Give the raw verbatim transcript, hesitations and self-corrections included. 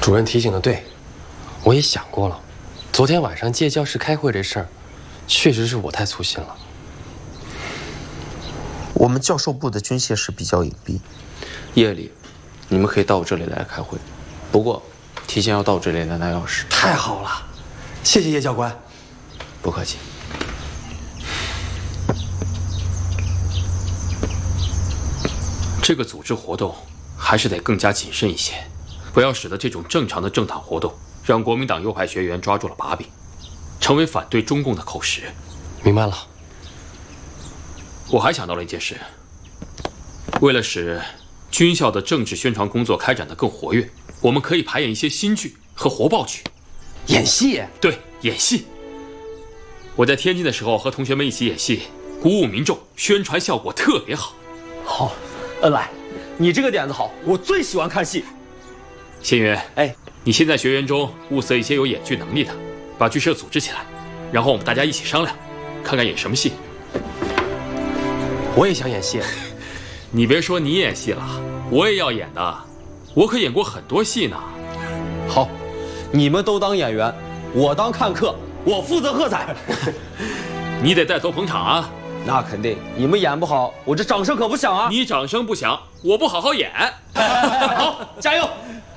主任提醒的对，我也想过了。昨天晚上借教室开会这事儿，确实是我太粗心了。 我们教授部的军械室比较隐蔽， 夜里你们可以到我这里来开会，不过提前要到我这里来拿钥匙。 太好了，谢谢叶教官。 不客气。这个组织活动还是得更加谨慎一些，不要使得这种正常的政党活动让国民党右派学员抓住了把柄，成为反对中共的口实。 明白了。 我还想到了一件事，为了使军校的政治宣传工作开展得更活跃，我们可以排演一些新剧和活报剧。 演戏？ 对，演戏。我在天津的时候和同学们一起演戏，鼓舞民众，宣传效果特别好。 好，恩来，你这个点子好，我最喜欢看戏。 仙云， 哎， 你先在学员中物色一些有演剧能力的，把剧社组织起来，然后我们大家一起商量，看看演什么戏。 我也想演戏。 你别说你演戏了，我也要演的，我可演过很多戏呢。 好，你们都当演员，我当看客，我负责喝彩。 你得带头捧场啊。 那肯定，你们演不好，我这掌声可不响啊。 你掌声不响，我不好好演。 好，加油！